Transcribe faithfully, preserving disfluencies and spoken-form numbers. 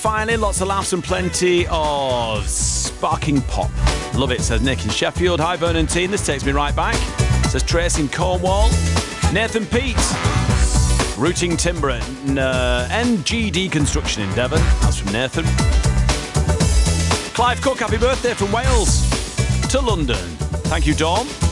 Finally, lots of laughs and plenty of sparking pop. Love it, says Nick in Sheffield. Hi, Vernon Team. This takes me right back. Says Trace in Cornwall. Nathan Pete. Routing Timber and uh, N G D Construction in Devon. That's from Nathan. Clive Cook, happy birthday from Wales to London. Thank you, Dawn.